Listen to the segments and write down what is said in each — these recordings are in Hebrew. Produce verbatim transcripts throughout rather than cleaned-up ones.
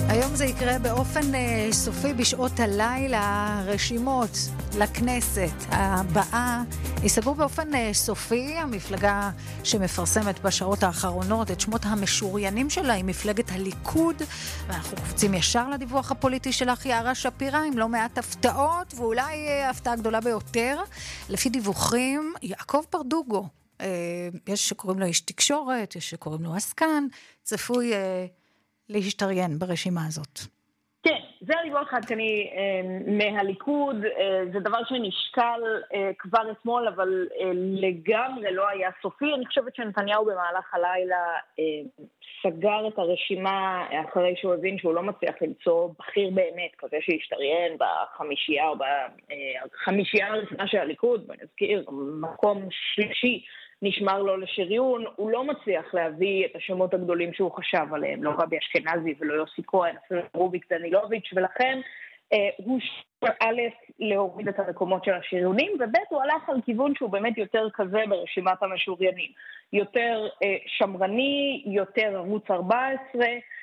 היום זה יקרה באופן uh, סופי בשעות הלילה. רשימות לכנסת הבאה ייסגרו באופן uh, סופי. המפלגה שמפרסמת בשעות האחרונות את שמות המשוריינים שלה היא מפלגת הליכוד, ואנחנו קופצים ישר לדיווח הפוליטי שלך יערה שפירא עם לא מעט הפתעות, ואולי uh, הפתעה גדולה ביותר לפי דיווחים יעקב ברדוגו, uh, יש שקוראים לו איש תקשורת, יש שקוראים לו עסקן, צפוי uh, להשתריין ברשימה הזאת. כן, זה הדיווח העדכני אה, מהליכוד, אה, זה דבר שנשקל אה, כבר אתמול, אבל אה, לגמרי לא היה סופי. אני חושבת שנתניהו במהלך הלילה אה, סגר את הרשימה אחרי שהוא הבין שהוא לא מצליח למצוא בכיר באמת, כזה שישתריין בחמישייה או בחמישייה הראשונה של הליכוד, ואני אזכיר, מקום שלישי, נשמר לו לשריון, הוא לא מצליח להביא את השמות הגדולים שהוא חשב עליהם, לא רבי אשכנזי ולא יוסי כהן, אפילו רוביק דנילוביץ', ולכן אה, הוא א' להוריד את המקומות של השריונים, וב' הוא הלך על כיוון שהוא באמת יותר כזה ברשימת המשוריינים, יותר אה, שמרני, יותר ערוץ ארבע עשרה,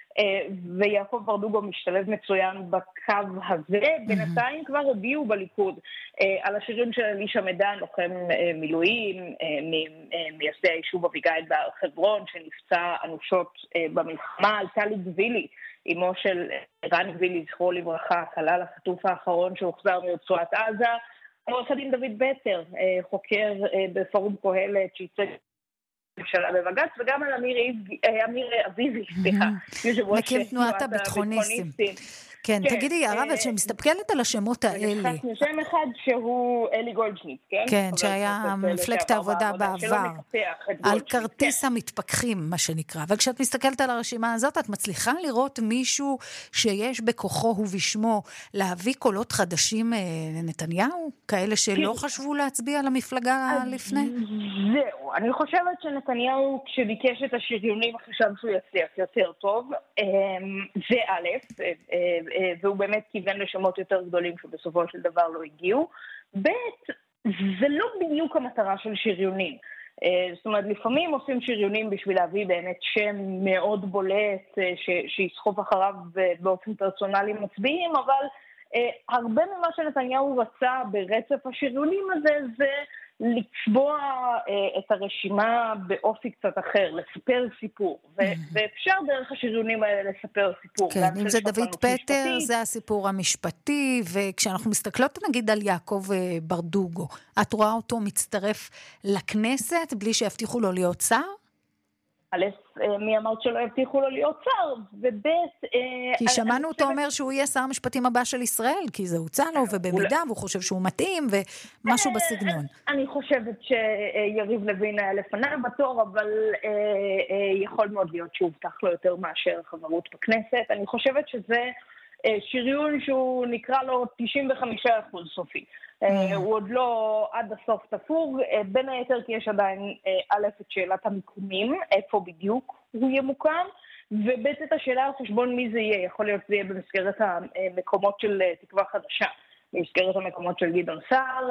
ויעקב ברדוגו משתלב מצוין בקו הזה. בינתיים כבר הודיעו בליכוד על השריון של אלישע מדן, לוחם מילואים ממייסדי היישוב אביגיל בהר חברון, שנפצע אנושות במלחמה. על טלי גבילי, אמו של רן גבילי, זכרו לברכה, כלל החטוף האחרון שהוחזר מרצועת עזה. עורך הדין דוד בטר, חוקר בפורום קהלת שייצג שלה בבג"ץ, וגם על אמיר אביבי, סליחה, מקים תנועת הביטחוניסטים. כן, תגידי יערה, אבל שמסתכלת על השמות האלה. שם אחד שהוא אלי גולדשמיט, כן? כן, שהיה מפלגת העבודה בעבר. על כרטיס המתפקחים, מה שנקרא. אבל כשאת מסתכלת על הרשימה הזאת, את מצליחה לראות מישהו שיש בכוחו ובשמו להביא קולות חדשים לנתניהו? כאלה שלא חשבו להצביע על המפלגה לפני? זהו, אני חושבת שנתניהו, כשביקש את השריונים, חשב שהוא יצליח יותר טוב. זה א', והוא באמת כיוון לשמות יותר גדולים שבסופו של דבר לא הגיעו. ב', זה לא בדיוק המטרה של שריונים. זאת אומרת, לפעמים עושים שריונים בשביל להביא באמת שם מאוד בולט שיסחוף אחריו באופן פרסונלי מצביעים, אבל הרבה ממה שנתניהו רצה ברצף השריונים הזה זה לצבוע את הרשימה באופי קצת אחר, לספר סיפור, ואפשר דרך השריונים האלה לספר סיפור. כן, אם זה דוד פטר, זה הסיפור המשפטי, וכשאנחנו מסתכלות נגיד על יעקב ברדוגו, את רואה אותו מצטרף לכנסת בלי שיבטיחו לו להיות שר? א', מי אמרת שלא יבטיחו לו להיות שר, וב' כי שמענו אותו אומר שהוא יהיה שר המשפטים הבא של ישראל, כי זה הוצא לו, ובמידה, והוא חושב שהוא מתאים, ומשהו בסגנון. אני חושבת שיריב לוין היה לפניו בתור, אבל יכול מאוד להיות שהוא הובטח לו יותר מאשר חברות בכנסת. אני חושבת שזה שריון שהוא נקרא לו תשעים וחמישה אחוז סופי. הוא עוד לא עד הסוף תפור, בין היתר כי יש עדיין א' את שאלת המיקומים, איפה בדיוק הוא ימוקם, וב' את השאלה על חשבון מי זה יהיה. יכול להיות זה יהיה במסגרת המקומות של תקווה חדשה, במסגרת המקומות של גדעון סער,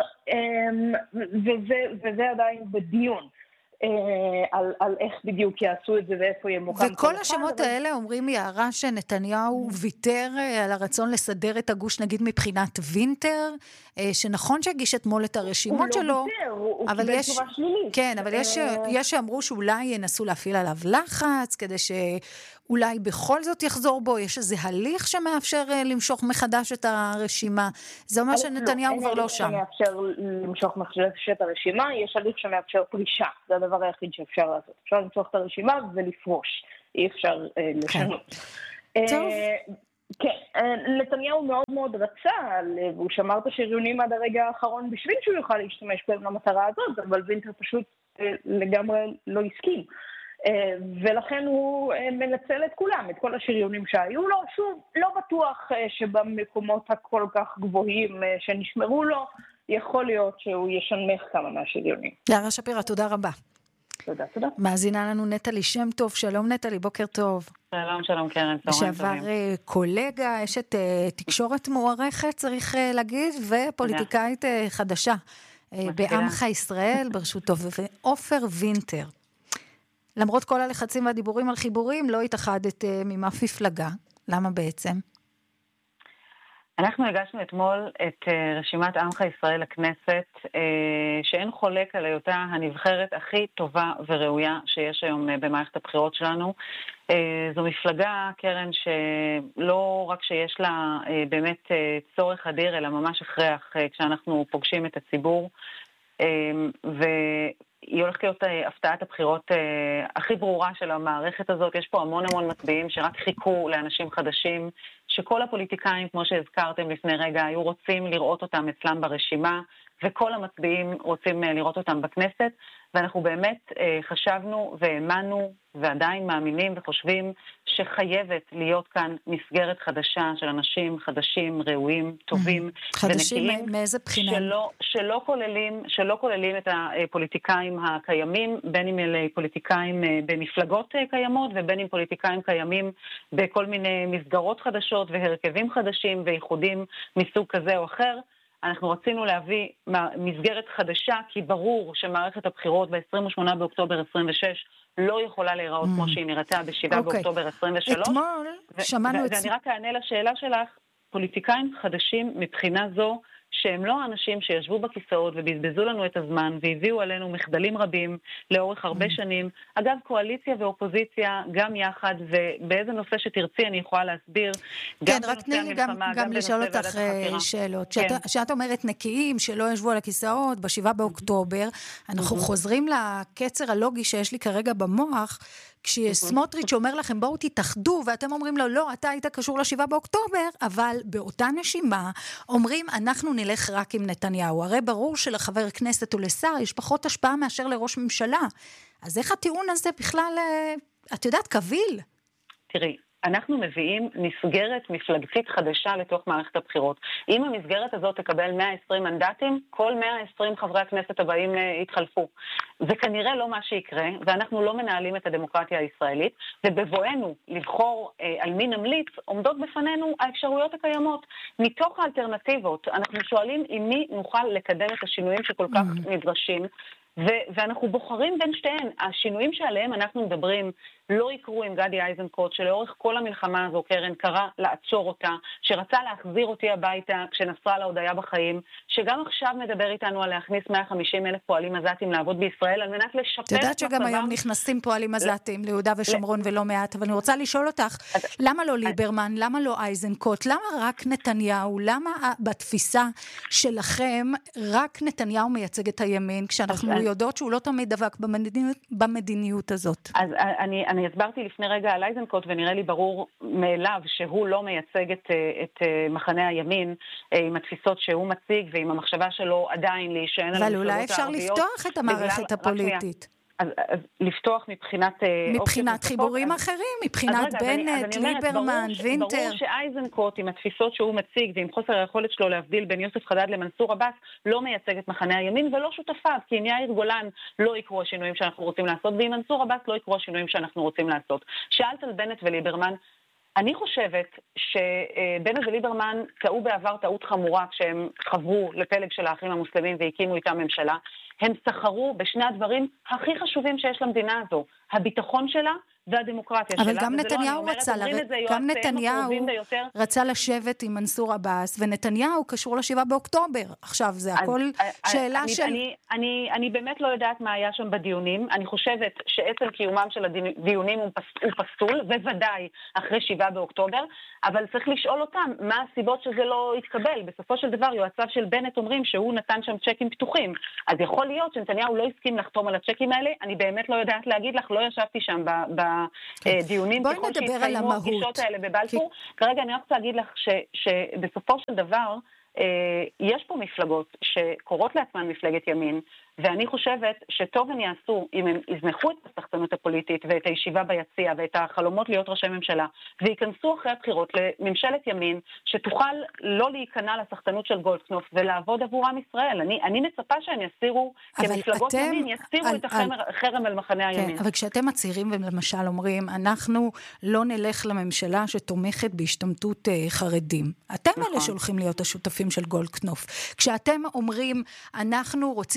וזה, וזה עדיין בדיון. על, על איך בדיוק יעשו את זה ואיפה ימוקם. וכל השמות אבל... האלה אומרים יערה שנתניהו ויתר על הרצון לסדר את הגוש נגיד מבחינת וינטר, שנכון שהגיש אתמול את הרשימות הוא שלו. הוא לא ויתר, הוא אבל קיבל יש... תשובה שלילית. כן, אבל יש, יש שאמרו שאולי ינסו להפעיל עליו לחץ, כדי שאולי בכל זאת יחזור בו, יש איזה הליך שמאפשר למשוך מחדש את הרשימה. זה אומר שנתניהו כבר לא שם. אין הליך שמאפשר למשוך מחדש את הרשימה, יש הליך שמאפשר פרישה. זה הדבר היחיד שאפשר לעשות. אפשר למשוך את הרשימה ולפרוש. אי אפשר לשנות. טוב. כן, נתניהו מאוד מאוד רצה, והוא שמר את השריונים עד הרגע האחרון בשביל שהוא יוכל להשתמש בהם למטרה הזאת, אבל וינטר פשוט לגמרי לא הסכים. ולכן הוא מנצל את כולם, את כל השריונים שהיו לו. שוב, לא בטוח שבמקומות הכל כך גבוהים שנשמרו לו, יכול להיות שהוא ישנמך כמה מהשריונים. יערה שפירא, תודה רבה. תודה, תודה. מאזינה לנו נטלי שם טוב, שלום נטלי, בוקר טוב. שלום, שלום קרן, צהריים טובים. לשעבר קולגה, יש את תקשורת מוערכת, צריך להגיד, ופוליטיקאית חדשה, בעמך ישראל, ברשותו, ואופר וינטר. למרות כל הלחצים והדיבורים על חיבורים, לא התאחדת ממאף מפלגה, למה בעצם? אנחנו הגשנו אתמול את רשימת עמך ישראל לכנסת, שאין חולק על היותה הנבחרת הכי טובה וראויה שיש היום במערכת הבחירות שלנו. זו מפלגה, קרן, שלא רק שיש לה באמת צורך אדיר, אלא ממש הכרח כשאנחנו פוגשים את הציבור, והיא הולכת להיות הפתעת הבחירות הכי ברורה של המערכת הזאת. יש פה המון המון מצביעים שרק חיכו לאנשים חדשים, שכל הפוליטיקאים, כמו שהזכרתם לפני רגע, היו רוצים לראות אותם אצלם ברשימה, וכל המצביעים רוצים לראות אותם בכנסת, ואנחנו באמת חשבנו והאמנו ועדיין מאמינים וחושבים שחייבת להיות כאן מסגרת חדשה של אנשים חדשים, ראויים, טובים חדשים ונקיים, מאיזה בחינה? שלא, שלא כוללים, שלא כוללים את הפוליטיקאים הקיימים, בין אם אלה פוליטיקאים במפלגות קיימות ובין אם פוליטיקאים קיימים בכל מיני מסגרות חדשות והרכבים חדשים וייחודים מסוג כזה או אחר. אנחנו רצינו להביא מסגרת חדשה, כי ברור שמערכת הבחירות ב-עשרים ושמונה באוקטובר עשרים ושש לא יכולה להיראות כמו שהיא נראתה ב-שבעה באוקטובר עשרים ושלוש. אתמול שמענו את זה. ואני רק אענה לשאלה שלך, פוליטיקאים חדשים מבחינה זו, שהם לא האנשים שישבו בכיסאות ובזבזו לנו את הזמן והביאו עלינו מחדלים רבים לאורך הרבה שנים. אגב, קואליציה ואופוזיציה גם יחד, ובאיזה נושא שתרצי אני יכולה להסביר. כן, רק תני לי גם, גם לשאול אותך שאלות. כן. שאת, שאת אומרת נקיים שלא ישבו על הכיסאות בשבעה באוקטובר, אנחנו חוזרים לקצר הלוגי שיש לי כרגע במוח, כשסמוטריץ' אומר לכם בואו תתאחדו, ואתם אומרים לו לא, אתה היית קשור לשבעה באוקטובר, אבל באותה נשימה אומרים אנחנו נלך רק עם נתניהו. הרי ברור שלחבר כנסת ולשר יש פחות השפעה מאשר לראש ממשלה. אז איך הטיעון הזה בכלל, את יודעת, קביל? תראי, אנחנו מביאים מסגרת מפלגתית חדשה לתוך מערכת הבחירות. אם המסגרת הזאת תקבל מאה ועשרים מנדטים, כל מאה ועשרים חברי הכנסת הבאים יתחלפו. זה כנראה לא מה שיקרה, ואנחנו לא מנהלים את הדמוקרטיה הישראלית, ובבואנו לבחור אה, על מי נמליץ, עומדות בפנינו האפשרויות הקיימות. מתוך האלטרנטיבות, אנחנו שואלים עם מי נוכל לקדם את השינויים שכל כך נדרשים, ו- ואנחנו בוחרים בין שתיהן. השינויים שעליהם אנחנו מדברים לא יקרו עם גדי איזנקוט, שלאורך כל המלחמה הזו קרן קרא לעצור אותה, שרצה להחזיר אותי הביתה כשנסראללה עוד היה בחיים, שגם עכשיו מדבר איתנו על להכניס מאה וחמישים אלף פועלים עזתים לעבוד בישראל, על מנת לשפר את מצבם. יודעת שגם היום נכנסים פועלים עזתים ליהודה ושומרון ולא מעט, אבל אני רוצה לשאול אותך, למה לא ליברמן, למה לא איזנקוט, למה רק נתניהו, למה בתפיסה שלכם רק נתניהו מייצג את הימין, כשאנחנו יודעות שהוא לא תמיד דבק במדיניות הזאת? אז אני אני הסברתי לפני רגע על איזנקוט, ונראה לי ברור מאליו שהוא לא מייצג את, את מחנה הימין עם התפיסות שהוא מציג, ועם המחשבה שלו עדיין להישען על המפלגות הערביות. אבל אולי אפשר לפתוח את המערכת הפוליטית. אז, אז לפתוח מבחינת... מבחינת חיבורים ספות, אחרים, מבחינת אז בנט, אז אני, אז ליברמן, ברור, וינטר. ברור שאייזנקוט עם התפיסות שהוא מציג, ועם חוסר היכולת שלו להבדיל בין יוסף חדד למנסור עבאס, לא מייצג את מחנה הימין ולא שותפיו, כי עם יאיר גולן לא יקרו השינויים שאנחנו רוצים לעשות, ועם מנסור עבאס לא יקרו השינויים שאנחנו רוצים לעשות. שאלת על בנט וליברמן, אני חושבת שבנט וליברמן טעו בעבר טעות חמורה כשהם חברו לפלג של האחים המוסלמים והקימו איתם ממשלה. הם סחרו בשני הדברים הכי חשובים שיש למדינה הזו, הביטחון שלה והדמוקרטיה שלה. אבל גם נתניהו רצה, גם נתניהו רצה לשבת עם מנסור עבאס, ונתניהו קשור לשבעה באוקטובר. עכשיו, זה הכל שאלה של... אני באמת לא יודעת מה היה שם בדיונים. אני חושבת שעצם קיומם של הדיונים הוא פסול, וודאי אחרי שבעה באוקטובר, אבל צריך לשאול אותם מה הסיבות שזה לא יתקבל. בסופו של דבר, יועציו של בנט אומרים שהוא נתן שם צ'קים פתוחים. אז יכול להיות שנתניהו לא הסכים לחתום על הצ'קים האלה. אני באמת לא יודעת להגיד לך, לא ישבתי שם בדיונים, ככל שהתקיימו הפגישות האלה בבלפור. כרגע אני רק רוצה להגיד לך שבסופו של דבר, יש פה מפלגות שקורות לעצמן מפלגת ימין, ואני חושבת שטוב הם יעשו אם הם יזנחו את הסחטנות הפוליטית ואת הישיבה ביציע ואת החלומות להיות ראשי ממשלה, וייכנסו אחרי הבחירות לממשלת ימין שתוכל לא להיכנע לסחטנות של גולדקנופ ולעבוד עבור עם ישראל. אני, אני מצפה שהם יסירו, כמפלגות אתם, ימין, יסירו על, את החרם, על, החרם על מחנה הימין. כן, אבל כשאתם מצהירים ולמשל אומרים, אנחנו לא נלך לממשלה שתומכת בהשתמטות חרדים. אתם נכון. אלה שהולכים להיות השותפים של גולדקנופ. כשאתם אומרים, אנחנו רוצים הגירה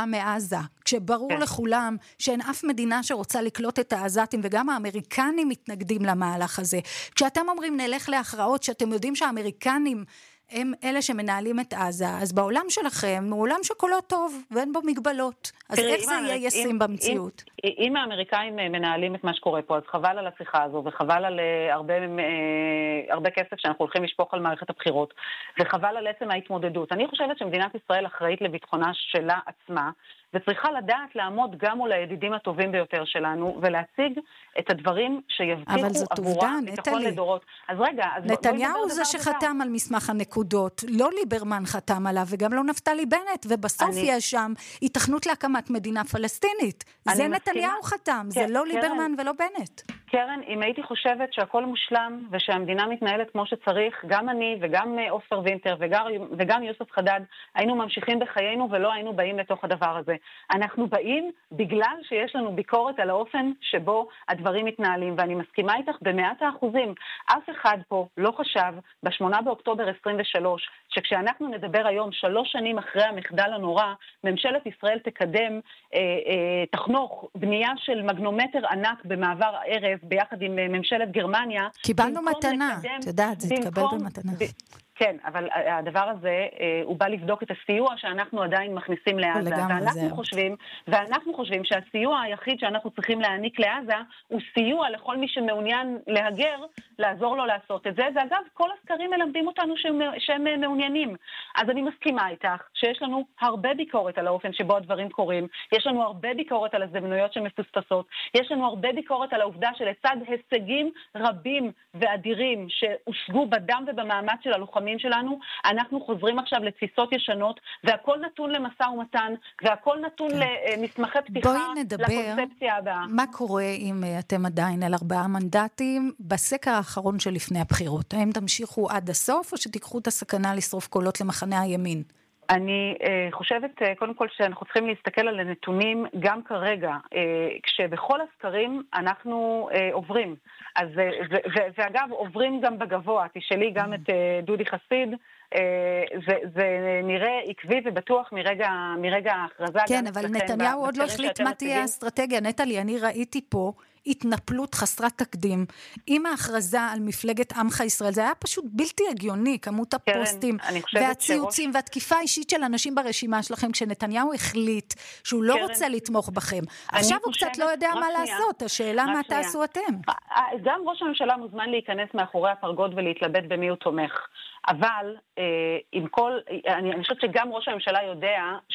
חזרה מעזה, כשברור כן. לכולם שאין אף מדינה שרוצה לקלוט את העזתים, וגם האמריקנים מתנגדים למהלך הזה. כשאתם אומרים נלך להכרעות, שאתם יודעים שהאמריקנים הם אלה שמנהלים את עזה, אז בעולם שלכם הוא עולם שכולו טוב, ואין בו מגבלות. אז תראי, איך זה יהיה האמריק... ישים אם, במציאות? אם, אם האמריקאים מנהלים את מה שקורה פה, אז חבל על השיחה הזו, וחבל על uh, הרבה, uh, הרבה כסף שאנחנו הולכים לשפוך על מערכת הבחירות, וחבל על עצם ההתמודדות. אני חושבת שמדינת ישראל אחראית לביטחונה שלה עצמה, וצריכה לדעת לעמוד גם מול הידידים הטובים ביותר שלנו, ולהציג את הדברים שיבטיחו עבורה ביטחון לדורות. אז רגע, אז נתניהו זה שחתם על מסמך הנקודות, לא ליברמן חתם עליו, וגם לא נפתלי בנט, ובסוף אני... יש שם התכנות להקמת מדינה פלסטינית. זה נתניהו מסכימה... חתם, כן, זה לא כן. ליברמן ולא בנט. קרן, אם הייתי חושבת שהכל מושלם, ושהמדינה מתנהלת כמו שצריך, גם אני וגם אופר וינטר וגם, וגם יוסף חדד, היינו ממשיכים בחיינו ולא היינו באים לתוך הדבר הזה. אנחנו באים בגלל שיש לנו ביקורת על האופן שבו הדברים מתנהלים, ואני מסכימה איתך במאת האחוזים. אף אחד פה לא חשב בשמונה באוקטובר עשרים ושלוש, שכשאנחנו נדבר היום שלוש שנים אחרי המחדל הנורא, ממשלת ישראל תקדם, אה, אה, תחנוך בנייה של מגנומטר ענק במעבר הערב, ביחד עם ממשלת גרמניה. קיבלנו מתנה, את יודעת, זה התקבל במתנה. כן, אבל הדבר הזה, הוא בא לבדוק את הסיוע שאנחנו עדיין מכניסים לעזה. ואנחנו חושבים, ואנחנו חושבים שהסיוע היחיד שאנחנו צריכים להעניק לעזה, הוא סיוע לכל מי שמעוניין להגר, לעזור לו לעשות את זה. ואגב, כל הסקרים מלמדים אותנו שהם מעוניינים. אז אני מסכימה איתך שיש לנו הרבה ביקורת על האופן שבו הדברים קורים. יש לנו הרבה ביקורת על הזדמנויות שמפוספסות. יש לנו הרבה ביקורת על העובדה שלצד הישגים רבים ואדירים שהושגו בדם ובמאמץ של הלוחמים שלנו, אנחנו חוזרים עכשיו לתפיסות ישנות, והכל נתון למשא ומתן, והכל נתון למסמכי פתיחה לקונספציה הבאה. מה קורה אם אתם עדיין על ארבעה מנדטים בסקר האחרון שלפני הבחירות? האם תמשיכו עד הסוף, או שתיקחו את הסכנה לשרוף קולות למחנה הימין? אני uh, חושבת, uh, קודם כל, שאנחנו צריכים להסתכל על הנתונים גם כרגע, uh, כשבכל הסקרים אנחנו uh, עוברים. אז, uh, ו- ו- ואגב, עוברים גם בגבוה. תשאלי גם את uh, דודי חסיד, uh, זה, זה נראה עקבי ובטוח מרגע, מרגע ההכרזה. כן, אבל נתניהו עוד לא החליט מה תהיה האסטרטגיה. נטלי, אני ראיתי פה התנפלות חסרת תקדים עם ההכרזה על מפלגת עמך ישראל. זה היה פשוט בלתי הגיוני, כמות הפוסטים והציוצים שרוש... והתקיפה האישית של אנשים ברשימה שלכם, כשנתניהו החליט שהוא לא קרן... רוצה לתמוך בכם. עכשיו הוא קצת לא יודע מה שנייה. לעשות. השאלה מה שנייה. תעשו אתם. גם ראש הממשלה מוזמן להיכנס מאחורי הפרגוד ולהתלבט במי הוא תומך. אבל אה, עם כל, אני, אני חושבת שגם ראש הממשלה יודע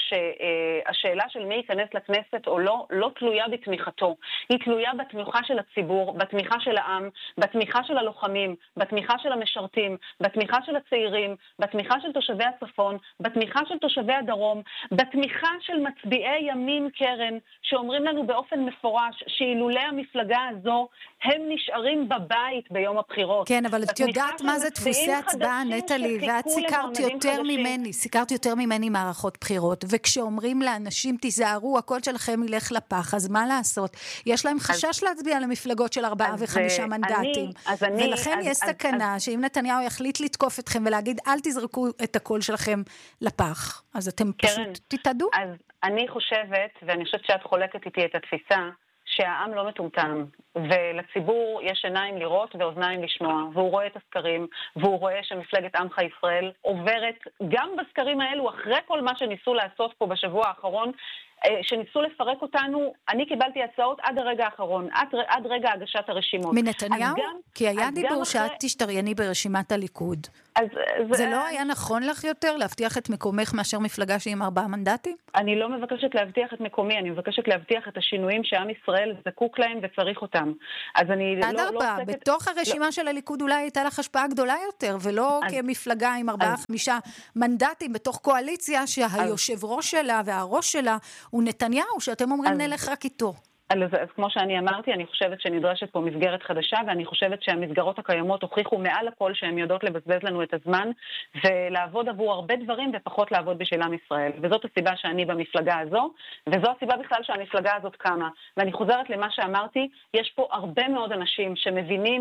שהשאלה של מי ייכנס לכנסת או לא, לא תלויה בתמיכתו. היא תלויה בתמיכה של הציבור, בתמיכה של העם, בתמיכה של הלוחמים, בתמיכה של המשרתים, בתמיכה של הצעירים, בתמיכה של תושבי הצפון, בתמיכה של תושבי הדרום, בתמיכה של מצביעי ימין קרן, שאומרים לנו באופן מפורש שאילולי המפלגה הזו, הם נשארים בבית ביום הבחירות. כן, אבל את יודעת מה זה דפוסי הצבעה, נטלי, ואת סיקרת יותר ממני, סיקרת יותר ממני מערכות בחירות, וכשאומרים לאנשים, תיזהרו, הקול שלכם ילך לפח, אז מה לעשות? יש להם חשש להצביע למפלגות של ארבעה וחמישה מנדטים, ולכן יש סכנה שאם נתניהו יחליט לתקוף אתכם ולהגיד, אל תזרקו את הקול שלכם לפח, אז אתם פשוט תתעדו. אז אני חושבת, ואני חושבת שאת חולקת איתי את התפיסה, שהעם לא מטומטם, ולציבור יש עיניים לראות ואוזניים לשמוע, והוא רואה את הסקרים, והוא רואה שמפלגת עמך ישראל עוברת גם בסקרים האלו, אחרי כל מה שניסו לעשות פה בשבוע האחרון, שניסו לפרק אותנו, אני קיבלתי הצעות עד הרגע האחרון, עד, עד רגע הגשת הרשימות. מנתניהו? גם, כי היה דיבור שאת אחרי... תשתרייני ברשימת הליכוד. אז, זה, זה לא היה נכון לך יותר להבטיח את מקומך מאשר מפלגה שהיא עם ארבעה מנדטים? אני לא מבקשת להבטיח את מקומי, אני מבקשת להבטיח את השינויים שעם ישראל זקוק להם וצריך אותם. אז אני לא... עד ארבעה, לא בתוך הרשימה לא... של הליכוד אולי הייתה לך השפעה גדולה יותר, ולא אז, כמפלגה עם ארבעה, אז... חמישה מנדטים בתוך קואליציה שהיושב ראש שלה והראש שלה הוא נתניהו, שאתם אומרים אז... נלך רק איתו. אז, אז כמו שאני אמרתי, אני חושבת שנדרשת פה מסגרת חדשה, ואני חושבת שהמסגרות הקיימות הוכיחו מעל הכל שהן יודעות לבזבז לנו את הזמן, ולעבוד עבור הרבה דברים ופחות לעבוד בשביל עם ישראל. וזאת הסיבה שאני במפלגה הזו, וזו הסיבה בכלל שהמפלגה הזאת קמה. ואני חוזרת למה שאמרתי, יש פה הרבה מאוד אנשים שמבינים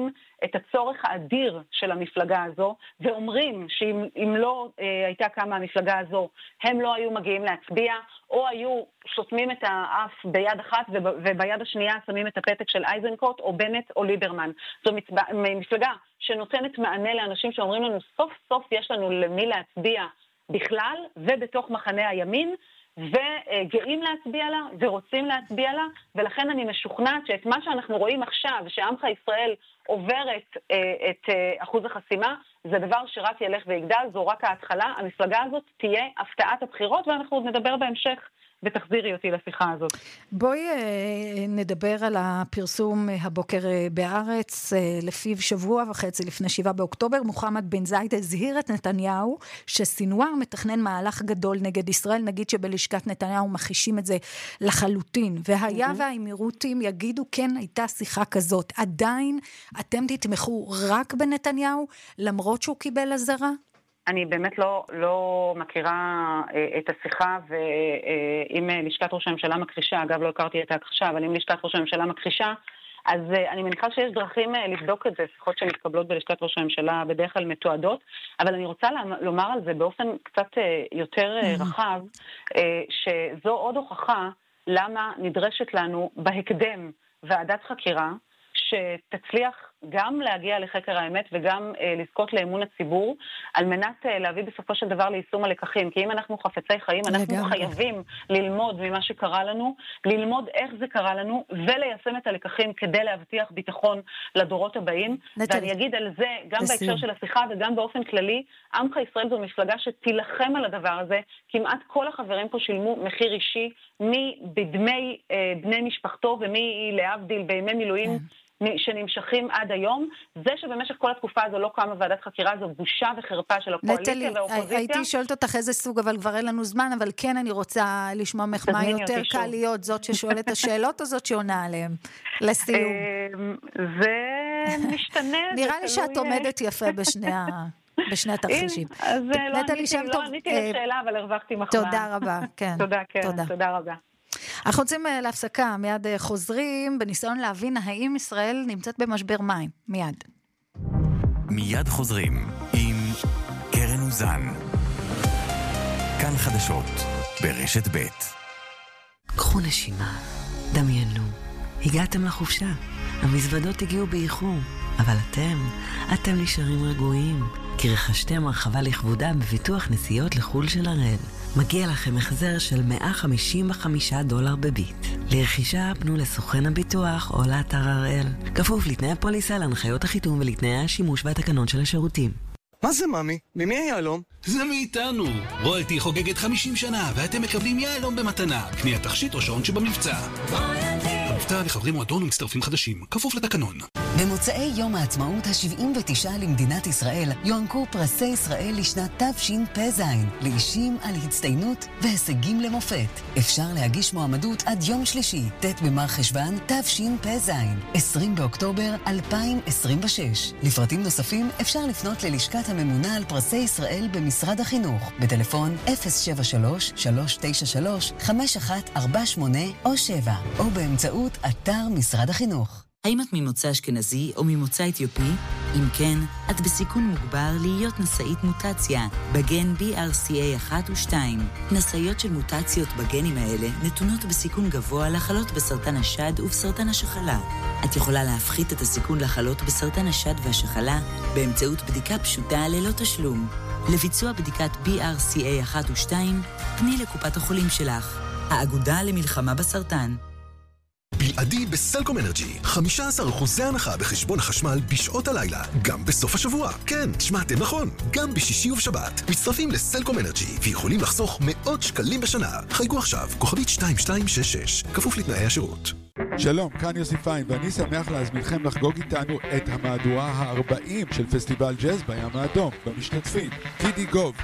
את הצורך האדיר של המפלגה הזו, ואומרים שאם אם לא אה, הייתה קמה המפלגה הזו, הם לא היו מגיעים להצביע, או היו שותמים את האף ביד אחת וביד השנייה שמים את הפתק של אייזנקוט או בנט או ליברמן. זו מצבע, מפלגה שנותנת מענה לאנשים שאומרים לנו סוף סוף יש לנו למי להצביע בכלל ובתוך מחנה הימין, וגאים להצביע לה ורוצים להצביע לה, ולכן אני משוכנעת שאת מה שאנחנו רואים עכשיו, שעמך ישראל עוברת אה, את אה, אחוז החסימה, זה דבר שרק ילך ויגדל, זו רק ההתחלה. המפלגה הזאת תהיה הפתעת הבחירות, ואנחנו עוד נדבר בהמשך, ותחזירי אותי לשיחה הזאת. בואי נדבר על הפרסום הבוקר בארץ, לפיו שבוע וחצי לפני שבעה באוקטובר, מוחמד בן זייד הזהיר את נתניהו שסינואר מתכנן מהלך גדול נגד ישראל, נגיד שבלשכת נתניהו מכחישים את זה לחלוטין, והיה והאמירותים יגידו כן הייתה שיחה כזאת, עדיין אתם תתמכו רק בנתניהו, למרות שהוא קיבל הזרה? אני באמת לא, לא מכירה אה, את השיחה, ואם אה, לשכת ראש הממשלה מכחישה, אגב לא הכרתי את ההכחשה, אבל אם לשכת ראש הממשלה מכחישה, אז אה, אני מניחה שיש דרכים אה, לבדוק את זה, שיחות שמתקבלות בלשכת ראש הממשלה בדרך כלל מתועדות, אבל אני רוצה לומר על זה באופן קצת אה, יותר אה, רחב, אה, שזו עוד הוכחה למה נדרשת לנו בהקדם ועדת חקירה, שתצליח גם להגיע לחקר האמת וגם אה, לזכות לאמון הציבור, על מנת אה, להביא בסופו של דבר ליישום הלקחים. כי אם אנחנו חפצי חיים, אנחנו לגמרי. חייבים ללמוד ממה שקרה לנו, ללמוד איך זה קרה לנו, וליישם את הלקחים כדי להבטיח ביטחון לדורות הבאים. נטל. ואני אגיד על זה, גם לסיום. בהקשר של השיחה וגם באופן כללי, עמך ישראל זו מפלגה שתילחם על הדבר הזה. כמעט כל החברים פה שילמו מחיר אישי, מי בדמי אה, בני משפחתו ומי להבדיל בימי מילואים, כן. שנמשכים עד היום. זה שבמשך כל התקופה הזו לא קמה ועדת חקירה, זו בושה וחרפה של הקואליציה והאופוזיציה. הייתי שואלת אותך איזה סוג, אבל כבר אין לנו זמן, אבל כן אני רוצה לשמוע מחמה יותר קל להיות זאת ששואלת את השאלות או זאת שעונה עליהן. לסיום. זה משתנה. נראה לי שאת עומדת יפה בשני התרחישים. אז לא עניתי לשאלה, אבל הרווחתי מחמה. תודה רבה. תודה, כן. תודה רבה. אנחנו רוצים להפסקה, מיד חוזרים בניסיון להבין האם ישראל נמצאת במשבר מים. מיד. מיד חוזרים עם קרן אוזן. כאן חדשות ברשת ב'. קחו נשימה, דמיינו, הגעתם לחופשה, המזוודות הגיעו באיחור, אבל אתם, אתם נשארים רגועים, כי רכשתם הרחבה לכבודה בביטוח נסיעות לחול של הראל. מגיע לכם החזר של מאה חמישים וחמישה דולר בביט. לרכישה פנו לסוכן הביטוח או לאתר הראל. כפוף לתנאי הפוליסה, להנחיות החיתום ולתנאי השימוש והתקנון של השירותים. מה זה מאמי? ממי היהלום? זה מאיתנו. רויאלטי חוגגת חמישים שנה ואתם מקבלים יהלום במתנה. קניית תכשיט או שעון שבמבצע. המבצע לחברי מועדון ומצטרפים חדשים. כפוף לתקנון. במוצאי יום העצמאות ה-שבעים ותשע למדינת ישראל יוענקו פרסי ישראל לשנת תשפ"ז לאישים על הצטיינות והישגים למופת. אפשר להגיש מועמדות עד יום שלישי, ט' במר חשוון תשפ"ז, עשרים באוקטובר אלפיים עשרים ושש. לפרטים נוספים אפשר לפנות ללשכת הממונה על פרסי ישראל במשרד החינוך בטלפון אפס שבע שלוש שלוש תשע שלוש חמש אחת ארבע שמונה או שבע או באמצעות אתר משרד החינוך. האם את ממוצא אשכנזי או ממוצא אתיופי? אם כן, את בסיכון מוגבר להיות נשאית מוטציה בגן בי אר סי איי אחת ושתיים. נשאיות של מוטציות בגנים האלה נתונות בסיכון גבוה לחלות בסרטן השד ובסרטן השחלה. את יכולה להפחית את הסיכון לחלות בסרטן השד והשחלה באמצעות בדיקה פשוטה ללא תשלום. לביצוע בדיקת בי אר סי איי אחת ושתיים, פני לקופת החולים שלך. האגודה למלחמה בסרטן. בלעדי בסלקום אנרג'י, חמישה עשר אחוז הנחה בחשבון החשמל בשעות הלילה, גם בסוף השבוע. כן, שמעתם נכון, גם בשישי ובשבת. מצטרפים לסלקום אנרג'י ויכולים לחסוך מאות שקלים בשנה. חייגו עכשיו, כוכבית שתיים שתיים שש שש, כפוף לתנאי השירות. שלום, כאן יוסי פיין, ואני שמח להזמינכם לחגוג איתנו את המהדורה ה-ארבעים של פסטיבל ג'אז בים האדום. במשתתפים קידי גוב,